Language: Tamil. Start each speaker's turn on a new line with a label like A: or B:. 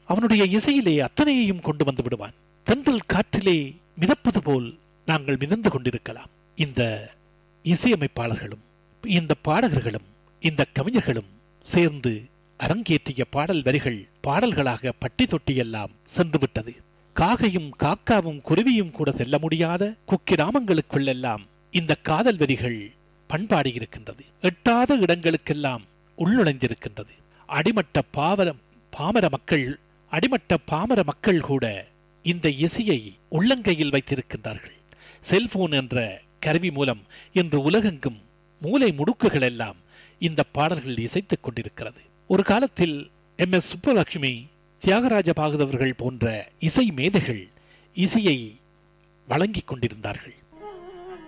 A: அவனுடைய இசையிலே அத்தனையையும் கொண்டு வந்து விடுவான். தென்றல் காற்றிலே மிதப்பது போல் நாங்கள் மிதந்து கொண்டிருக்கலாம். இந்த இசையமைப்பாளர்களும் இந்த பாடகர்களும் இந்த கவிஞர்களும் சேர்ந்து அரங்கேற்றிய பாடல் வரிகள் பாடல்களாக பட்டி தொட்டியெல்லாம் சென்றுவிட்டது. காகையும் காக்காவும் குருவியும் கூட செல்ல முடியாத குக்கிராமங்களுக்குள்ளெல்லாம் இந்த காதல் வரிகள் பண்பாடியிருக்கின்றது. எட்டாத இடங்களுக்கெல்லாம் உள்நுழைந்திருக்கின்றது. அடிமட்ட பாமர மக்கள் கூட இந்த இசையை உள்ளங்கையில் வைத்திருக்கின்றார்கள். செல்போன் என்ற கருவி மூலம் இன்று உலகெங்கும் மூலை முடுக்குகள் எல்லாம் இந்த பாடல்கள் இசைத்துக் கொண்டிருக்கிறது. ஒரு காலத்தில் MS சுப்புலட்சுமி, தியாகராஜ பாகவதர்கள் போன்ற இசை மேதைகள் இசையை வழங்கிக் கொண்டிருந்தார்கள்.